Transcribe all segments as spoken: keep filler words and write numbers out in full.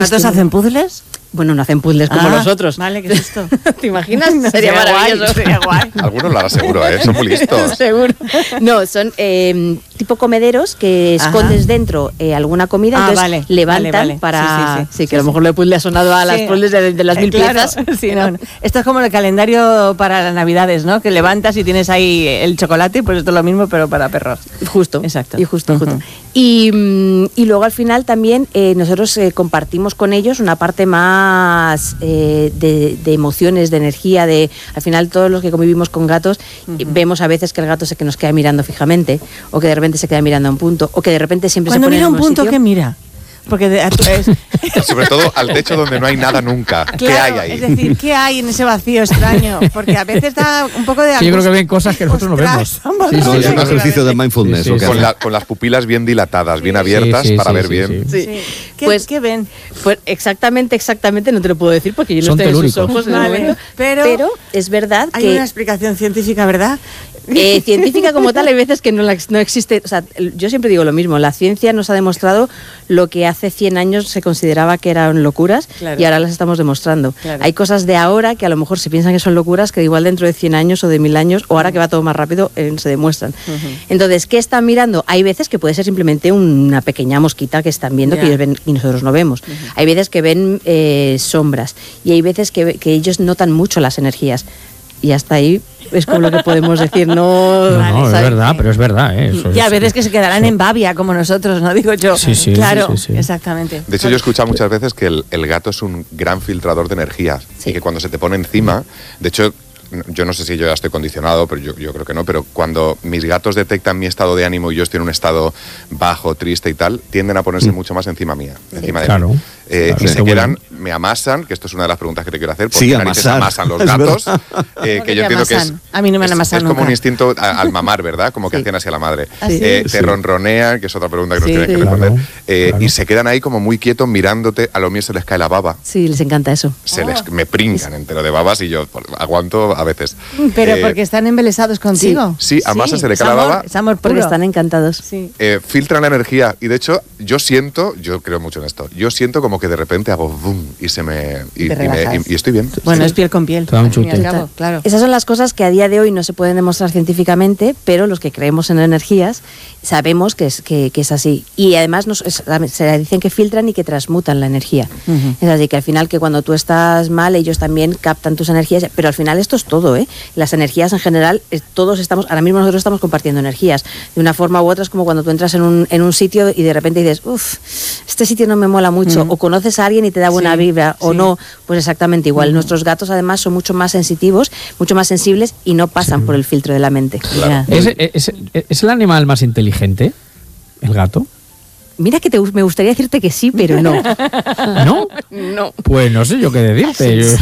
¿Nosotros hacen puzzles? Bueno, no hacen puzzles como ah, los otros. Vale, ¿qué es esto? ¿Te imaginas? No, sería, sería maravilloso. Guay, sería guay. Algunos lo harán seguro, ¿eh? Son muy listos. Seguro. No, son eh, tipo comederos que Ajá. escondes dentro eh, alguna comida, ah, entonces vale, levantan vale, vale. para... Sí, sí, sí, sí, sí, que a lo sí. mejor le puzzle ha sonado a las Sí. puzzles de, de las mil Eh, claro. piezas. Sí, no, no. Esto es como el calendario para las navidades, ¿no? Que levantas y tienes ahí el chocolate, pues esto es lo mismo, pero para perros. Justo. Exacto. Y justo, justo. Uh-huh. Y, mm, y luego al final también eh, nosotros eh, compartimos con ellos una parte más eh, de, de emociones, de energía, de al final todos los que convivimos con gatos Uh-huh. eh, vemos a veces que el gato se que nos queda mirando fijamente, o que de repente se queda mirando a un punto, o que de repente siempre Cuando se pone mira en un un punto, sitio. ¿qué mira? Porque de, es, Sobre todo al techo donde no hay nada nunca. claro, ¿Qué hay ahí? Es decir, ¿qué hay en ese vacío extraño? Porque a veces da un poco de Sí, yo creo que angustia. ven cosas que nosotros no Ostras, vemos. vamos, Sí, No, sí, es un sí. ejercicio de mindfulness. Sí, sí, lo que sí. Con, hace. la- con las pupilas bien dilatadas, bien Sí. abiertas Sí, sí, para sí, ver sí, bien. sí. Sí. ¿Qué, Pues- ¿Qué ven? Pues exactamente, exactamente, no te lo puedo decir porque yo no Son estoy en sus telúricos. ojos en el Vale, momento. pero- Pero es verdad Hay que una explicación científica, ¿verdad? Eh, científica como tal, hay veces que no, la, no existe. O sea, yo siempre digo lo mismo. La ciencia nos ha demostrado lo que hace cien años se consideraba que eran locuras, Claro. y ahora las estamos demostrando. Claro. Hay cosas de ahora que a lo mejor se piensan que son locuras, que igual dentro de cien años o de mil años, o ahora que va todo más rápido, eh, se demuestran. Ujú. Entonces, ¿qué están mirando? Hay veces que puede ser simplemente una pequeña mosquita que están viendo Ya. que ellos ven y nosotros no vemos. Hay veces que ven eh, sombras, y hay veces que, que ellos notan mucho las energías. Y hasta ahí es como lo que podemos decir. No, No, no, es ¿sabes? verdad, pero es verdad. ¿eh? Eso Y a es- veces que se quedarán en babia, como nosotros, ¿no? Digo yo. Sí, sí, claro, sí, sí, sí. exactamente. De hecho, yo he escuchado muchas veces que el, el gato es un gran filtrador de energías Sí. y que cuando se te pone encima, de hecho, yo no sé si yo ya estoy condicionado, pero yo, yo creo que no, pero cuando mis gatos detectan mi estado de ánimo y yo estoy en un estado bajo, triste y tal, tienden a ponerse Mm. mucho más encima mía, encima de Claro, mí. Eh, claro. y Sí, se qué quedan, bueno. me amasan, que esto es una de las preguntas que te quiero hacer, ¿por Sí, qué narices amasar. amasan los Es gatos? verdad. Eh, ¿Cómo que que yo entiendo que es, amasan? A mí no me han es- amasado es como nunca. un instinto a- al mamar, ¿verdad? Como que Sí. hacen hacia la madre. ¿Ah, sí? Eh, Sí. Te ronronean, que es otra pregunta que nos Sí. tienes que Sí. responder. Claro, Eh, claro. Y se quedan ahí como muy quietos mirándote, a lo mío se les cae la baba. Sí, les encanta eso. Se les, me pringan entero de babas y yo por- aguanto a veces. Pero Eh, porque están embelesados contigo. sí, a Masa se le es cae la amor, baba. Es amor Porque puro. están encantados. Sí. eh, filtran la energía y de hecho yo siento, yo creo mucho en esto, yo siento como que de repente hago boom y se me y, Te y me- relajas. y- y estoy bien. Bueno, es piel con piel. Te da un al fin y al chute. cabo, claro. Esas son las cosas que a día de hoy no se pueden demostrar científicamente, pero los que creemos en energías sabemos que es, que, que es así. Y además nos, es- se dicen que filtran y que transmutan la energía. Ujú. Es así que al final que cuando tú estás mal, ellos también captan tus energías, pero al final esto es todo, ¿eh? Las energías en general, eh, todos estamos, ahora mismo nosotros estamos compartiendo energías. De una forma u otra es como cuando tú entras en un, en un sitio y de repente dices, uff, este sitio no me mola mucho, Ujú. o conoces a alguien y te da buena Sí, vibra, o sí. no, pues exactamente igual. Nuestros gatos además son mucho más sensitivos, mucho más sensibles y no pasan por el filtro de la mente. Ya. ¿Es, es- es el animal más inteligente? ¿El gato? Mira que te, gu- me gustaría decirte que sí, pero no. ¿No? No. Pues no sé yo qué decirte. Yo-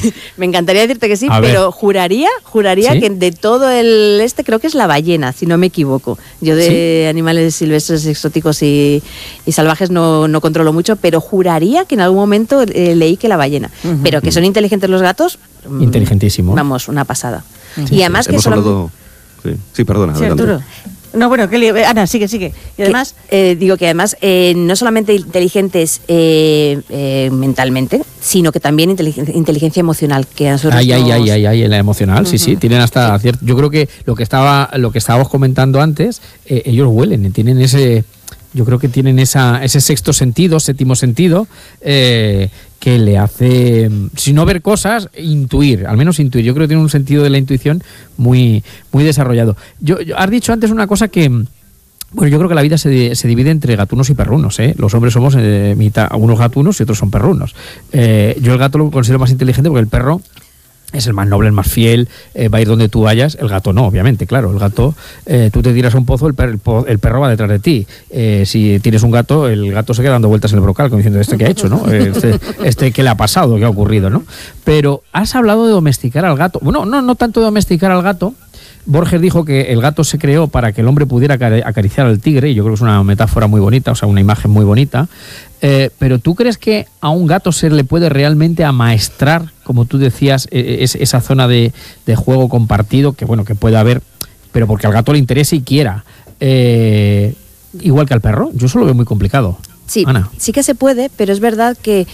Me encantaría decirte que sí, A ver. pero juraría, juraría ¿Sí? que de todo el este creo que es la ballena, si no me equivoco. Yo de animales silvestres, exóticos y, y salvajes no, no controlo mucho, pero juraría que en algún momento eh, leí que la ballena. Ujú. Pero que son inteligentes los gatos. mm, Inteligentísimo. Vamos, una pasada. Sí, y además que Hemos solo- hablado... Sí, sí, perdona, Sí, adelante. Arturo. No, bueno, que li- Ana, sigue, sigue. Y que, además, eh, digo que además eh, no solamente inteligentes eh, eh, mentalmente, sino que también inteligen- inteligencia emocional, que a nosotros Ay, ay, nos- ay, ay, ay, en la emocional, sí, sí, tienen hasta cierto. Yo creo que lo que estaba, lo que estábamos comentando antes, eh, ellos huelen, tienen ese, yo creo que tienen esa, ese sexto sentido, séptimo sentido, eh, que le hace, si no ver cosas, intuir, al menos intuir. Yo creo que tiene un sentido de la intuición muy, muy desarrollado. Yo, yo- has dicho antes una cosa que bueno, yo creo que la vida se, di- se divide entre gatunos y perrunos, ¿eh? Los hombres somos eh, mitad, algunos gatunos y otros son perrunos. Eh, yo el gato lo considero más inteligente porque el perro es el más noble, el más fiel, eh, va a ir donde tú vayas. El gato no, obviamente, claro. El gato, eh, tú te tiras a un pozo, el, per- el po- el perro va detrás de ti. Eh, si tienes un gato, el gato se queda dando vueltas en el brocal, como diciendo, ¿este qué ha hecho, no? Este, este ¿qué le ha pasado? ¿Qué ha ocurrido, no? Pero has hablado de domesticar al gato. Bueno, no, no tanto de domesticar al gato. Borges dijo que el gato se creó para que el hombre pudiera acari- acariciar al tigre, y yo creo que es una metáfora muy bonita, o sea, una imagen muy bonita. Eh, pero ¿tú crees que a un gato se le puede realmente amaestrar, como tú decías, eh, es, esa zona de, de juego compartido, que bueno, que puede haber, pero porque al gato le interese y quiera? Eh, igual que al perro, yo eso lo veo muy complicado. Sí, Ana. sí que se puede, pero es verdad que